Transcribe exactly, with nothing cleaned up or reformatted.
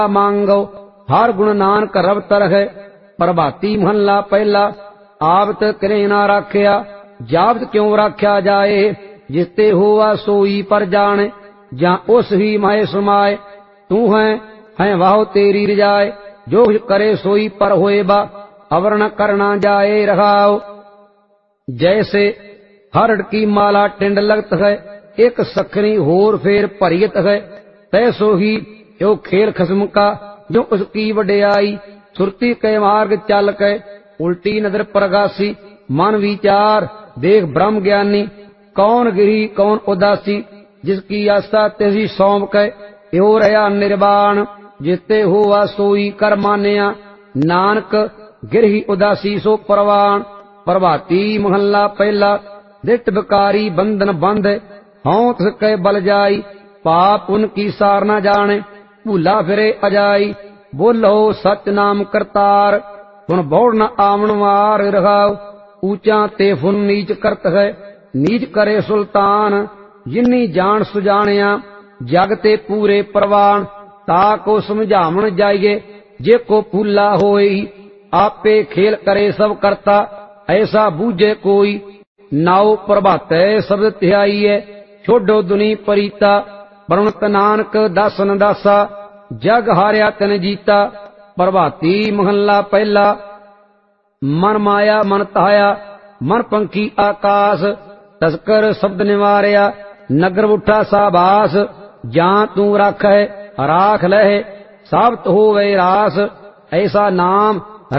मांगो हर गुण नानक रब तरह। प्रभाती महला पहला आबत करे ना राख्या जाबत क्यों राख्या जाए। जिसते हुआ सोई पर जाने जा उस ही माए समाए। तू है है वाहो तेरी रिजाए जो करे सोई पर होए बा अवर्ण करना जाए रहाओ। जैसे हरड़ की माला टिंड लगत है एक सखनी होर फेर भरियत है। तैसो ही यो खेल खसम का जो उसकी वड्याई। सुरती के मार्ग चल के उल्टी नजर प्रगासी मन विचार देख ब्रह्म ज्ञानी। कौन गिरी कौन उदासी जिसकी आस्था तेजी सौंप के यो रहा निर्वाण। जिसते हुआ सोई कर मान्या नानक गिरही उदासी सो परवान। प्रभाती महला पहला दिट बकारी बंधन बंध हों तिसके बल जाई। पाप उनकी सार न जाने भूला फिरे अजाई। बोलो सच नाम करतार फुन बौड़ न आमन मार रहाओ। ऊंचा ते फुन नीच करत है नीच करे सुल्तान। जिन्नी जान सुजानिया जगते पूरे परवान। ताको समझावन जाइए जे को भूला होई। आपे खेल करे सब करता ऐसा बूझे कोई। नाव प्रभाते शब्द ध्याइए छोड़ो दुनी परीता। प्रणत नानक दासन दासा जग हारिया तन जीता। प्रभाती महला पहला मन माया मन ताया मन पंखी आकाश। तस्कर शब्द निवारिया नगर उठा साबास। जां तू राख है राख लह साबत हो वे रास। ऐसा नाम